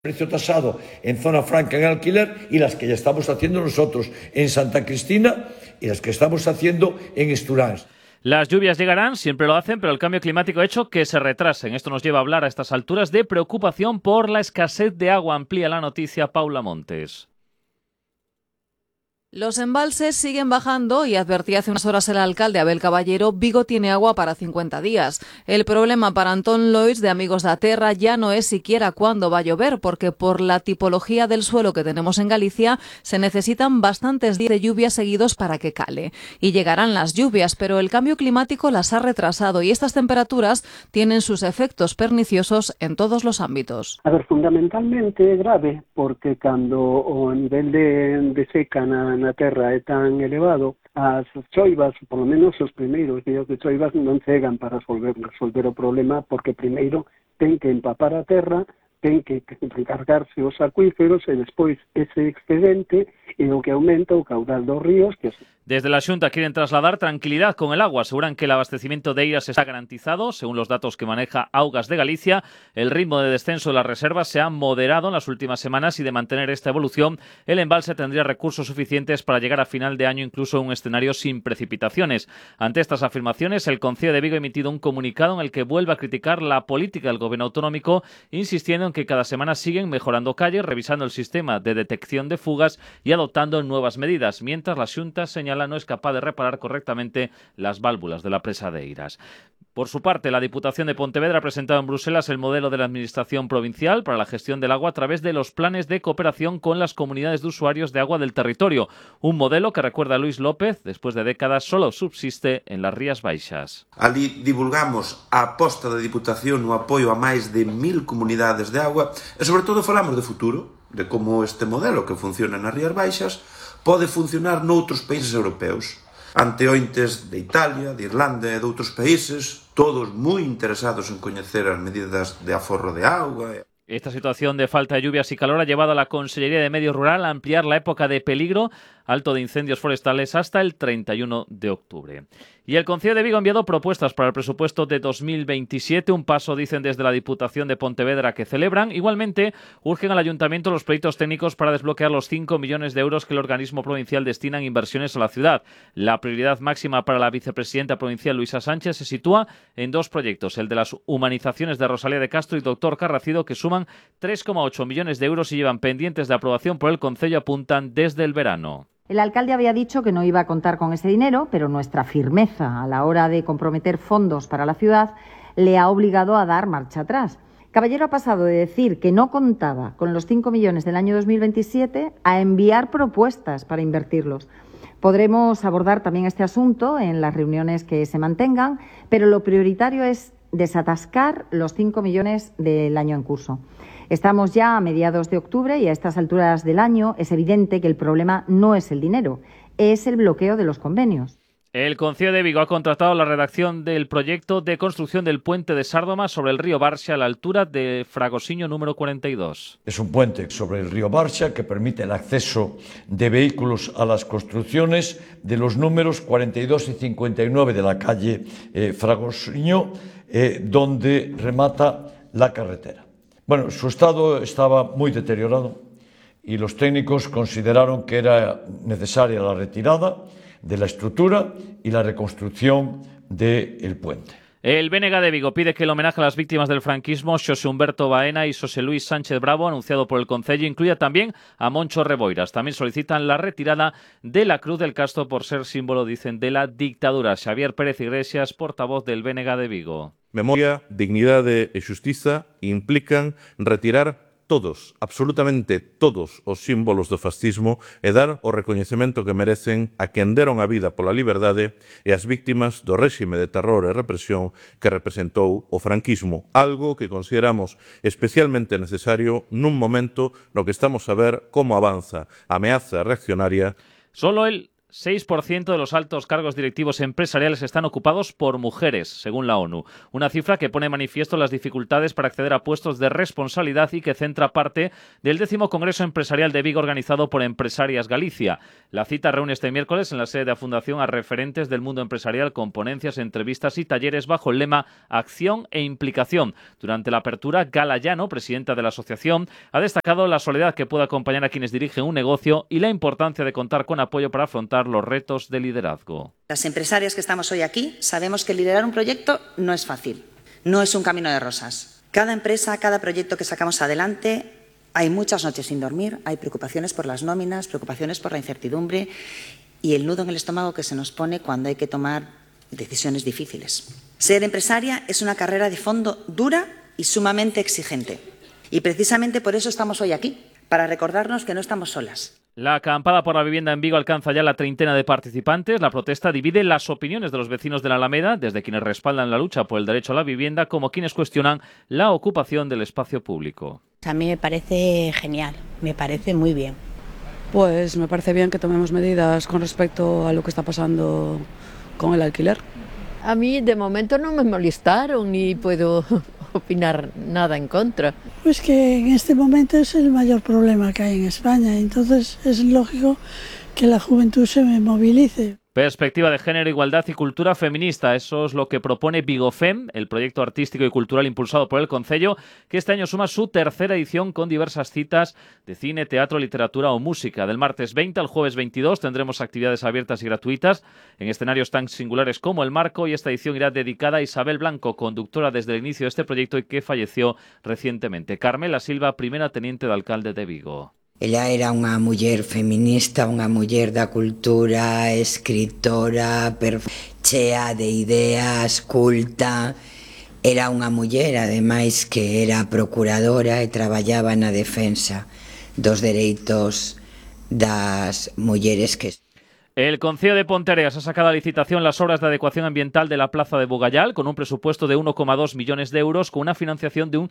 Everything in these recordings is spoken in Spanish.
precio tasado en zona franca en alquiler y las que ya estamos haciendo nosotros en Santa Cristina y las que estamos haciendo en Esturans. Las lluvias llegarán, siempre lo hacen, pero el cambio climático ha hecho que se retrasen. Esto nos lleva a hablar a estas alturas de preocupación por la escasez de agua. Amplía la noticia Paula Montes. Los embalses siguen bajando y advertía hace unas horas el alcalde Abel Caballero, Vigo tiene agua para 50 días. El problema para Antón Lois de Amigos da Terra ya no es siquiera cuándo va a llover, porque por la tipología del suelo que tenemos en Galicia se necesitan bastantes días de lluvias seguidos para que cale. Y llegarán las lluvias, pero el cambio climático las ha retrasado y estas temperaturas tienen sus efectos perniciosos en todos los ámbitos. A ver, fundamentalmente é grave, porque cando o nivel de seca na terra é tan elevado, as choivas, por lo menos os primeiros días de choivas, non chegan para resolver o problema, porque primeiro ten que empapar a terra, ten que recargarse os acuíferos e despois ese excedente é o que aumenta o caudal dos ríos. Desde la Xunta quieren trasladar tranquilidad con el agua. Aseguran que el abastecimiento de Eiras está garantizado. Según los datos que maneja Augas de Galicia, el ritmo de descenso de las reservas se ha moderado en las últimas semanas y de mantener esta evolución, el embalse tendría recursos suficientes para llegar a final de año incluso a un escenario sin precipitaciones. Ante estas afirmaciones, el Concello de Vigo ha emitido un comunicado en el que vuelve a criticar la política del gobierno autonómico, insistiendo en que cada semana siguen mejorando calles, revisando el sistema de detección de fugas y adoptando nuevas medidas, mientras la Xunta señala no es capaz de reparar correctamente las válvulas de la presa de Eiras. Por su parte, la Diputación de Pontevedra ha presentado en Bruselas el modelo de la Administración provincial para la gestión del agua a través de los planes de cooperación con las comunidades de usuarios de agua del territorio. Un modelo que, recuerda Luis López, después de décadas solo subsiste en las Rías Baixas. Ali divulgamos a aposta da Diputación no apoio a máis de 1000 comunidades de agua e, sobre todo, falamos de futuro, de como este modelo que funciona nas Rías Baixas pode funcionar noutros países europeus. Anteointes de Italia, de Irlanda e de outros países, todos moi interesados en coñecer as medidas de aforro de auga. Esta situación de falta de lluvias y calor ha llevado a la Consellería de Medio Rural a ampliar la época de peligro alto de incendios forestales hasta el 31 de octubre. Y el Concello de Vigo ha enviado propuestas para el presupuesto de 2027, un paso, dicen desde la Diputación de Pontevedra, que celebran. Igualmente, urgen al Ayuntamiento los proyectos técnicos para desbloquear los 5 millones de euros que el organismo provincial destina en inversiones a la ciudad. La prioridad máxima para la vicepresidenta provincial Luisa Sánchez se sitúa en dos proyectos, el de las humanizaciones de Rosalía de Castro y Doctor Carracido, que suman 3,8 millones de euros y llevan pendientes de aprobación por el Concello, apuntan desde el verano. El alcalde había dicho que no iba a contar con ese dinero, pero nuestra firmeza a la hora de comprometer fondos para la ciudad le ha obligado a dar marcha atrás. Caballero ha pasado de decir que no contaba con los 5 millones del año 2027 a enviar propuestas para invertirlos. Podremos abordar también este asunto en las reuniones que se mantengan, pero lo prioritario es desatascar los 5 millones del año en curso. Estamos ya a mediados de octubre y a estas alturas del año es evidente que el problema no es el dinero, es el bloqueo de los convenios. El Concello de Vigo ha contratado la redacción del proyecto de construcción del puente de Sárdoma sobre el río Barxa a la altura de Fragosiño número 42. Es un puente sobre el río Barxa que permite el acceso de vehículos a las construcciones de los números 42 y 59 de la calle Fragosiño, donde remata la carretera. Bueno, su estado estaba muy deteriorado y los técnicos consideraron que era necesaria la retirada de la estructura y la reconstrucción del puente. El BNG de Vigo pide que el homenaje a las víctimas del franquismo, Xosé Humberto Baena y Xosé Luis Sánchez Bravo, anunciado por el Concello, incluya también a Moncho Reboiras. También solicitan la retirada de la Cruz del Castro por ser símbolo, dicen, de la dictadura. Xavier Pérez Iglesias, portavoz del BNG de Vigo. Memoria, dignidade e xustiza implican retirar todos, absolutamente todos os símbolos do fascismo e dar o recoñecemento que merecen a quen deron a vida pola liberdade e as víctimas do réxime de terror e represión que representou o franquismo, algo que consideramos especialmente necesario nun momento no que estamos a ver como avanza a ameaza reaccionaria. Solo el 6% de los altos cargos directivos empresariales están ocupados por mujeres, según la ONU. Una cifra que pone de manifiesto las dificultades para acceder a puestos de responsabilidad y que centra parte del 10º Congreso Empresarial de Vigo organizado por Empresarias Galicia. La cita reúne este miércoles en la sede de la Fundación a referentes del mundo empresarial con ponencias, entrevistas y talleres bajo el lema Acción e Implicación. Durante la apertura, Gala Llano, presidenta de la asociación, ha destacado la soledad que puede acompañar a quienes dirigen un negocio y la importancia de contar con apoyo para afrontar los retos de liderazgo. Las empresarias que estamos hoy aquí sabemos que liderar un proyecto no es fácil, no es un camino de rosas. Cada empresa, cada proyecto que sacamos adelante, hay muchas noches sin dormir, hay preocupaciones por las nóminas, preocupaciones por la incertidumbre y el nudo en el estómago que se nos pone cuando hay que tomar decisiones difíciles. Ser empresaria es una carrera de fondo dura y sumamente exigente. Y precisamente por eso estamos hoy aquí, para recordarnos que no estamos solas. La acampada por la vivienda en Vigo alcanza ya la 30 de participantes. La protesta divide las opiniones de los vecinos de la Alameda, desde quienes respaldan la lucha por el derecho a la vivienda, como quienes cuestionan la ocupación del espacio público. A mí me parece genial, me parece muy bien. Pues me parece bien que tomemos medidas con respecto a lo que está pasando con el alquiler. A mí de momento no me molestaron ni puedo opinar nada en contra. Pues que en este momento es el mayor problema que hay en España, entonces es lógico que la juventud se movilice. Perspectiva de género, igualdad y cultura feminista. Eso es lo que propone Vigofem, el proyecto artístico y cultural impulsado por el Concello, que este año suma su tercera edición con diversas citas de cine, teatro, literatura o música. Del martes 20 al jueves 22 tendremos actividades abiertas y gratuitas en escenarios tan singulares como el Marco, y esta edición irá dedicada a Isabel Blanco, conductora desde el inicio de este proyecto y que falleció recientemente. Carmela Silva, primera teniente de alcalde de Vigo. Ella era unha muller feminista, unha muller da cultura, escritora, chea de ideas, culta. Era unha muller, ademais, que era procuradora e traballaba na defensa dos dereitos das mulleres que... El Concello de Ponteareas ha sacado a licitación las obras de adecuación ambiental de la Plaza de Bugallal con un presupuesto de 1,2 millones de euros con una financiación de un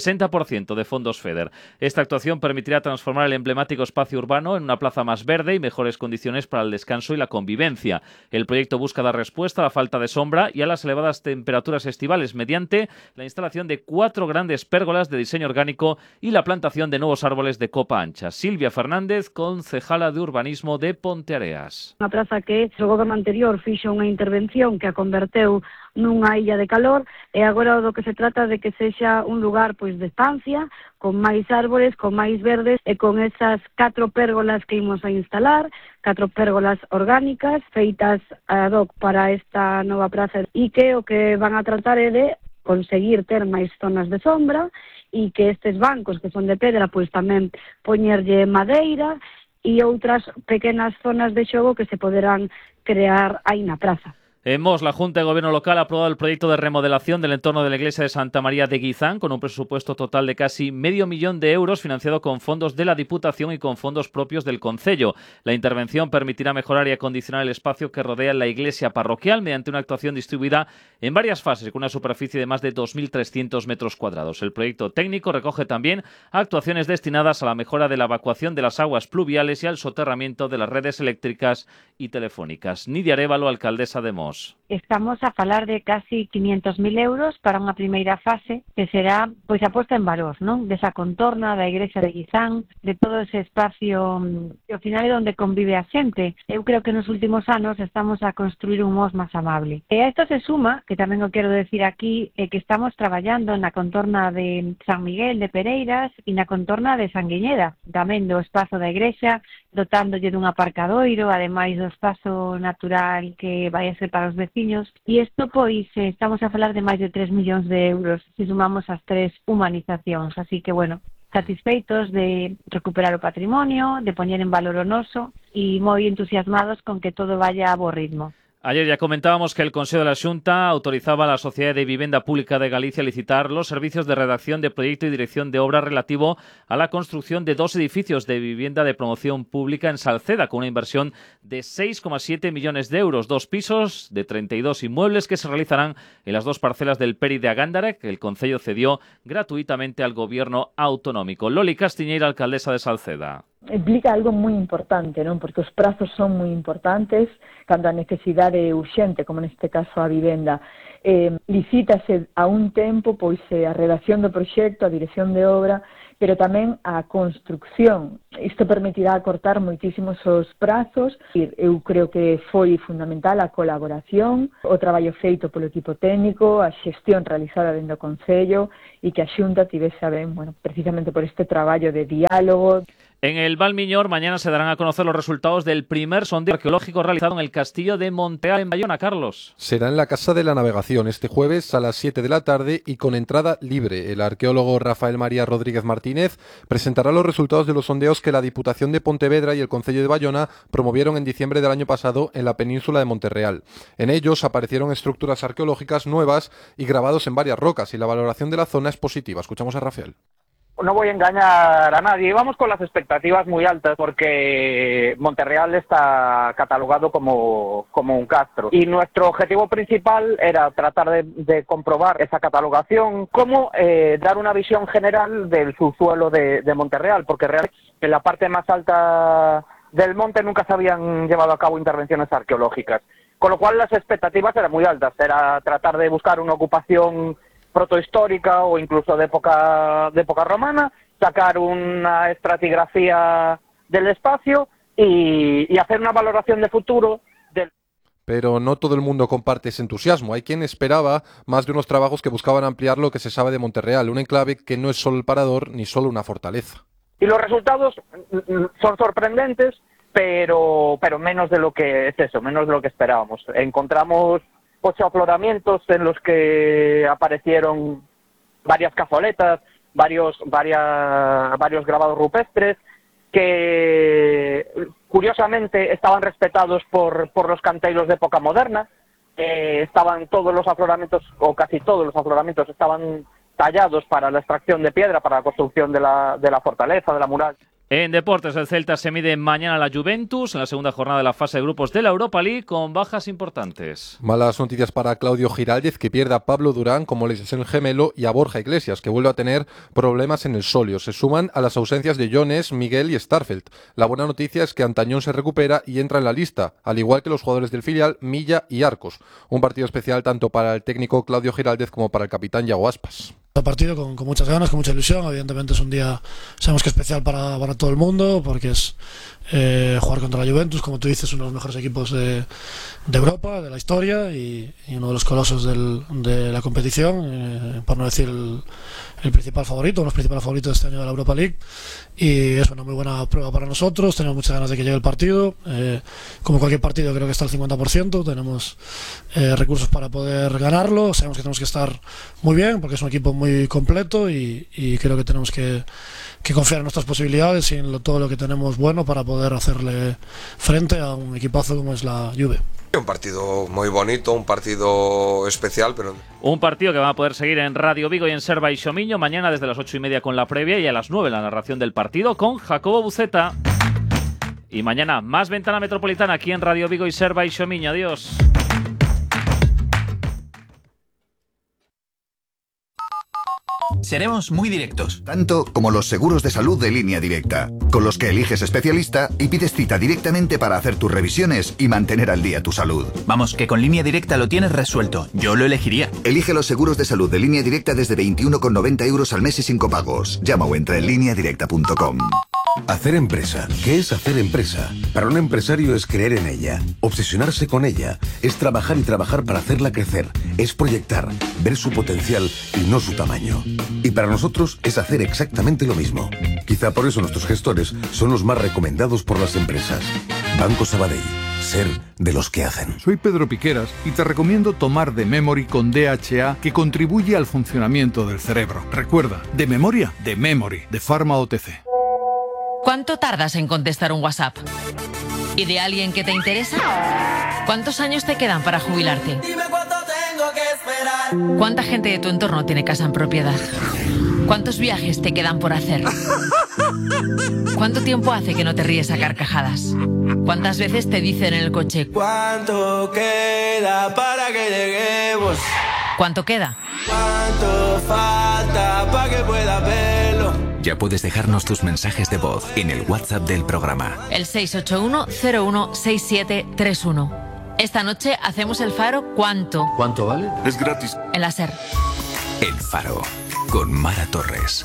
60% de fondos FEDER. Esta actuación permitirá transformar el emblemático espacio urbano en una plaza más verde y mejores condiciones para el descanso y la convivencia. El proyecto busca dar respuesta a la falta de sombra y a las elevadas temperaturas estivales mediante la instalación de 4 grandes pérgolas de diseño orgánico y la plantación de nuevos árboles de copa ancha. Silvia Fernández, concejala de urbanismo de Ponteareas. Unha praza que o goberno anterior fixo unha intervención que a converteu nunha illa de calor e agora do que se trata de que sexa un lugar pois de estancia, con máis árboles, con máis verdes e con esas 4 pérgolas que imos a instalar, 4 pérgolas orgánicas feitas ad hoc para esta nova praza e que o que van a tratar é de conseguir ter máis zonas de sombra e que estes bancos que son de pedra pois tamén poñerlle madeira e outras pequenas zonas de xogo que se poderán crear aí na praza. En Mos, la Junta de Gobierno local ha aprobado el proyecto de remodelación del entorno de la iglesia de Santa María de Guizán con un presupuesto total de casi $500,000 de euros financiado con fondos de la Diputación y con fondos propios del Concello. La intervención permitirá mejorar y acondicionar el espacio que rodea la iglesia parroquial mediante una actuación distribuida en varias fases con una superficie de más de 2.300 metros cuadrados. El proyecto técnico recoge también actuaciones destinadas a la mejora de la evacuación de las aguas pluviales y al soterramiento de las redes eléctricas y telefónicas. Nidia Arévalo, alcaldesa de Mos. Estamos a falar de casi 500.000 euros para unha primeira fase que será pois a posta en valor, non? Desa contorna da igrexa de Guizán, de todo ese espacio que ao final é onde convive a xente. Eu creo que nos últimos anos estamos a construir un Mos máis amable. E a isto se suma, que tamén o quero decir aquí, que estamos traballando na contorna de San Miguel de Pereiras e na contorna de Sanguiñeda, tamén do espazo da igrexa, dotándolle dun aparcadoiro, ademais do espazo natural que vai a ser para os veciños, e isto pois estamos a falar de máis de 3 millóns de euros se sumamos as 3 humanizacións, así que bueno, satisfeitos de recuperar o patrimonio, de poñer en valor o noso e moi entusiasmados con que todo vaya a bo ritmo. Ayer ya comentábamos que el Consejo de la Xunta autorizaba a la Sociedad de Vivienda Pública de Galicia a licitar los servicios de redacción de proyecto y dirección de obra relativo a la construcción de 2 edificios de vivienda de promoción pública en Salceda, con una inversión de 6,7 millones de euros, 2 pisos de 32 inmuebles que se realizarán en las 2 parcelas del Peri de Agándara, que el Concello cedió gratuitamente al Gobierno autonómico. Loli Castiñeira, alcaldesa de Salceda. implica algo moi importante, non? Porque os prazos son moi importantes cando a necesidade é urxente, como neste caso a vivenda. Licítase a un tempo pois a redacción do proxecto, a dirección de obra, pero tamén a construcción. Isto permitirá acortar moitísimos os prazos. Eu creo que foi fundamental a colaboración, o traballo feito polo equipo técnico, a xestión realizada dentro do Concello e que a Xunta tivese a ben, precisamente por este traballo de diálogo. En el Valmiñor mañana se darán a conocer los resultados del primer sondeo arqueológico realizado en el castillo de Monteal en Bayona, Carlos. Será en la Casa de la Navegación este jueves a las 7 de la tarde y con entrada libre. El arqueólogo Rafael María Rodríguez Martínez presentará los resultados de los sondeos que la Diputación de Pontevedra y el Concello de Bayona promovieron en diciembre del año pasado en la península de Monterreal. En ellos aparecieron estructuras arqueológicas nuevas y grabados en varias rocas y la valoración de la zona es positiva. Escuchamos a Rafael. No voy a engañar a nadie, vamos con las expectativas muy altas porque Monterreal está catalogado como un castro y nuestro objetivo principal era tratar de comprobar esa catalogación, cómo dar una visión general del subsuelo de Monterreal, porque realmente en la parte más alta del monte nunca se habían llevado a cabo intervenciones arqueológicas, con lo cual las expectativas eran muy altas, era tratar de buscar una ocupación protohistórica o incluso de época romana, sacar una estratigrafía del espacio y hacer una valoración de futuro del... Pero no todo el mundo comparte ese entusiasmo. Hay quien esperaba más de unos trabajos que buscaban ampliar lo que se sabe de Monterreal, un enclave que no es solo el parador ni solo una fortaleza. Y los resultados son sorprendentes, pero menos de lo que es eso, menos de lo que esperábamos. Encontramos 8 afloramientos en los que aparecieron varias cazoletas, varios grabados rupestres que curiosamente estaban respetados por los canteiros de época moderna. Estaban todos los afloramientos, o casi todos los afloramientos, estaban tallados para la extracción de piedra, para la construcción de la fortaleza, de la muralla. En deportes, el Celta se mide mañana a la Juventus en la segunda jornada de la fase de grupos de la Europa League con bajas importantes. Malas noticias para Claudio Giraldez, que pierde a Pablo Durán como lesión gemelo y a Borja Iglesias, que vuelve a tener problemas en el sóleo. Se suman a las ausencias de Jones, Miguel y Starfelt. La buena noticia es que Antañón se recupera y entra en la lista, al igual que los jugadores del filial Milla y Arcos. Un partido especial tanto para el técnico Claudio Giraldez como para el capitán Yago Aspas. Partido con muchas ganas, con mucha ilusión. Evidentemente es un día, sabemos que especial para todo el mundo, porque es jugar contra la Juventus, como tú dices, uno de los mejores equipos de Europa, de la historia, y uno de los colosos de la competición, por no decir el principal favorito, uno de los principales favoritos de este año de la Europa League, y es una muy buena prueba para nosotros. Tenemos muchas ganas de que llegue el partido. Como cualquier partido, creo que está al 50%, tenemos recursos para poder ganarlo. Sabemos que tenemos que estar muy bien, porque es un equipo muy completo, y creo que tenemos que confiar en nuestras posibilidades y en todo lo que tenemos bueno para poder hacerle frente a un equipazo como es la Juve. Un partido muy bonito, un partido especial, pero... Un partido que van a poder seguir en Radio Vigo y en Ser Baixo Miño mañana desde las 8:30 con la previa y a las 9 la narración del partido con Jacobo Buceta. Y mañana más Ventana Metropolitana aquí en Radio Vigo y Ser Baixo Miño. Adiós. Seremos muy directos. Tanto como los seguros de salud de Línea Directa, con los que eliges especialista y pides cita directamente para hacer tus revisiones y mantener al día tu salud. Vamos, que con Línea Directa lo tienes resuelto. Yo lo elegiría. Elige los seguros de salud de Línea Directa desde 21,90 € al mes y sin copagos. Llama o entra en lineadirecta.com. Hacer empresa. ¿Qué es hacer empresa? Para un empresario es creer en ella, obsesionarse con ella, es trabajar y trabajar para hacerla crecer, es proyectar, ver su potencial y no su tamaño. Y para nosotros es hacer exactamente lo mismo. Quizá por eso nuestros gestores son los más recomendados por las empresas. Banco Sabadell. Ser de los que hacen. Soy Pedro Piqueras y te recomiendo tomar The Memory con DHA, que contribuye al funcionamiento del cerebro. Recuerda, de memoria, The Memory, de Pharma OTC. ¿Cuánto tardas en contestar un WhatsApp? ¿Y de alguien que te interesa? ¿Cuántos años te quedan para jubilarte? Dime cuánto tengo que esperar. ¿Cuánta gente de tu entorno tiene casa en propiedad? ¿Cuántos viajes te quedan por hacer? ¿Cuánto tiempo hace que no te ríes a carcajadas? ¿Cuántas veces te dicen en el coche? ¿Cuánto queda para que lleguemos? ¿Cuánto queda? ¿Cuánto falta para que pueda verlo? Ya puedes dejarnos tus mensajes de voz en el WhatsApp del programa. El 681-016731. Esta noche hacemos el Faro ¿Cuánto? ¿Cuánto vale? Es gratis. En la SER. El Faro, con Mara Torres.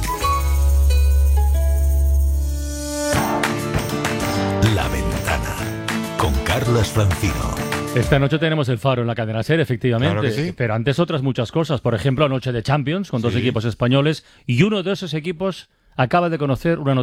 La Ventana, con Carlas Francino. Esta noche tenemos el Faro en la cadena SER, efectivamente. Claro que sí. Pero antes otras muchas cosas. Por ejemplo, anoche de Champions, con dos equipos españoles. Y uno de esos equipos acaba de conocer una noticia